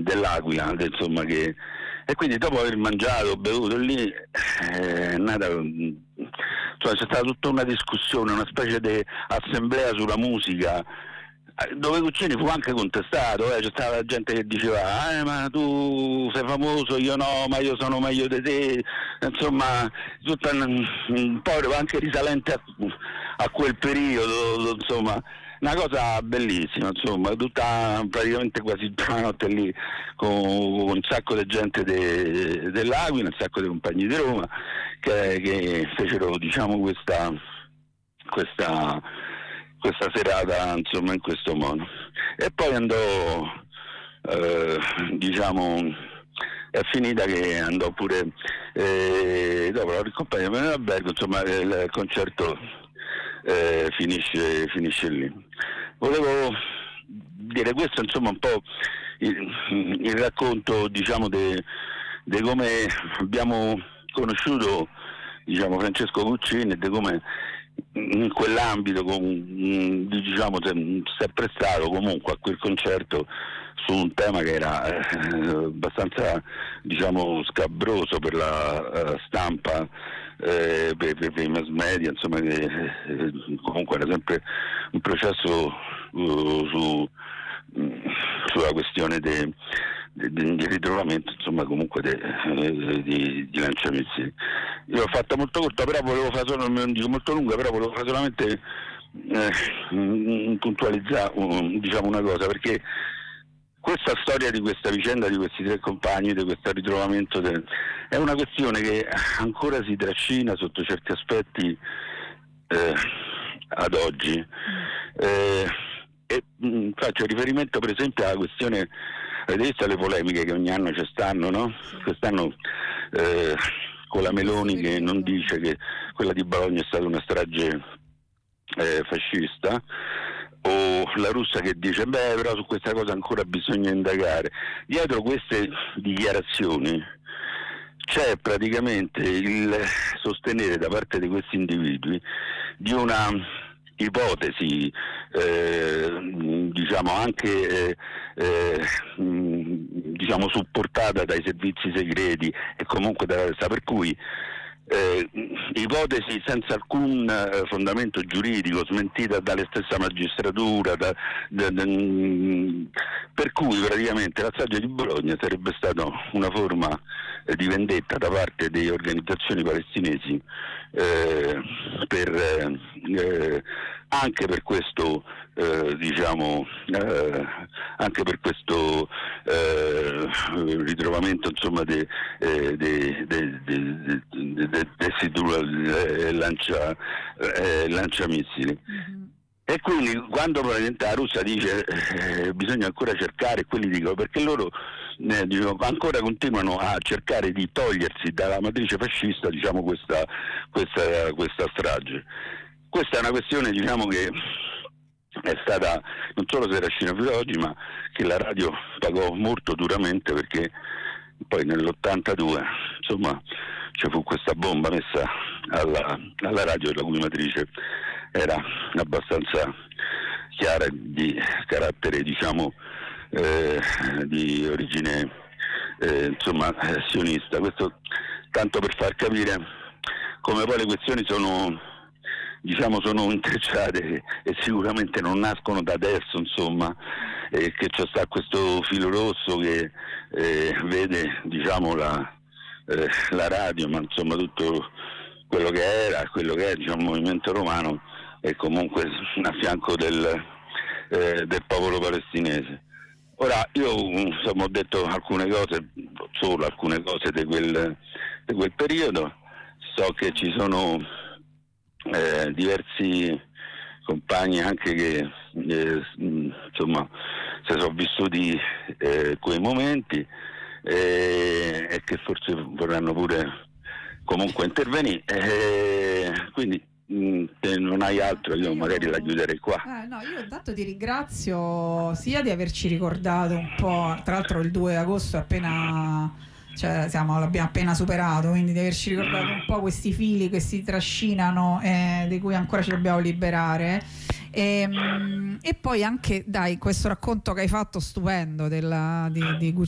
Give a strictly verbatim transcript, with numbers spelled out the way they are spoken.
dell'Aquila, insomma, che e quindi dopo aver mangiato, bevuto lì, è nata, insomma, c'è stata tutta una discussione, una specie di assemblea sulla musica, dove Guccini fu anche contestato, eh. C'è stata la gente che diceva eh, ma tu sei famoso, io no, ma io sono meglio di te, insomma tutta un, un po' anche risalente a, a quel periodo, insomma una cosa bellissima, insomma, tutta praticamente quasi tutta la notte lì con, con un sacco di gente de, dell'Aquila, un sacco di compagni di Roma che, che fecero, diciamo, questa questa questa serata, insomma, in questo modo. E poi andò, eh, diciamo, è finita che andò pure eh, dopo la ricompagna nell'albergo, insomma il concerto eh, finisce, finisce lì. Volevo dire questo, insomma, un po' il, il racconto, diciamo, di come abbiamo conosciuto, diciamo, Francesco Guccini e di come in quell'ambito, diciamo, si è prestato comunque a quel concerto su un tema che era eh, abbastanza, diciamo, scabroso per la uh, stampa, eh, per, per, per i mass media, insomma, che eh, comunque era sempre un processo uh, su, mh, sulla questione de, de, de, di ritrovamento, insomma, comunque de, eh, di, di lanciamissili. Io l'ho fatta molto corta, però volevo fare solo, non dico molto lunga, però volevo fare solamente eh, puntualizzare, um, diciamo, una cosa, perché questa storia di questa vicenda di questi tre compagni, di questo ritrovamento, de, è una questione che ancora si trascina sotto certi aspetti eh, ad oggi. Eh, e mh, faccio riferimento per esempio alla questione, avete visto le polemiche che ogni anno ci stanno, no? Quest'anno eh, con la Meloni che non dice che quella di Bologna è stata una strage eh, fascista, o la Russa che dice beh, però su questa cosa ancora bisogna indagare. Dietro queste dichiarazioni c'è praticamente il sostenere da parte di questi individui di una ipotesi, eh, diciamo anche eh, eh, diciamo supportata dai servizi segreti e comunque dalla testa, per cui eh, ipotesi senza alcun eh, fondamento giuridico, smentita dalla stessa magistratura, da, da, da, per cui praticamente la strage di Bologna sarebbe stata una forma eh, di vendetta da parte delle organizzazioni palestinesi eh, per eh, anche per questo eh, diciamo eh, anche per questo eh, ritrovamento, insomma, de, eh, de, de, de, de, de, de, eh, lancia eh, lanciamissili. Mm-hmm. E quindi quando praticamente la Russia dice eh, bisogna ancora cercare, quelli dicono perché loro eh, diciamo, ancora continuano a cercare di togliersi dalla matrice fascista, diciamo, questa, questa, questa strage. Questa è una questione, diciamo, che è stata non solo si trascina fino ad oggi, ma che la radio pagò molto duramente, perché poi nell'ottantadue, insomma, ci fu questa bomba messa alla, alla radio, la cui matrice era abbastanza chiara, di carattere, diciamo, eh, di origine eh, insomma sionista. Questo tanto per far capire come poi le questioni sono, diciamo, sono intrecciate e sicuramente non nascono da adesso, insomma, e che c'è sta questo filo rosso che eh, vede, diciamo, la, eh, la radio, ma insomma tutto quello che era, quello che è, diciamo, il movimento romano, e comunque a fianco del, eh, del popolo palestinese. Ora io, insomma, ho detto alcune cose, solo alcune cose di quel, di quel periodo. So che ci sono eh, diversi compagni anche che eh, insomma si sono vissuti eh, quei momenti eh, e che forse vorranno pure comunque intervenire, eh, quindi se non hai altro io magari la chiuderei qua. Eh, no, io intanto ti ringrazio sia di averci ricordato un po', tra l'altro il due agosto è appena, cioè siamo, l'abbiamo appena superato, quindi di averci ricordato un po' questi fili che si trascinano eh, di cui ancora ci dobbiamo liberare. E, e poi anche, dai, questo racconto che hai fatto stupendo della, di, di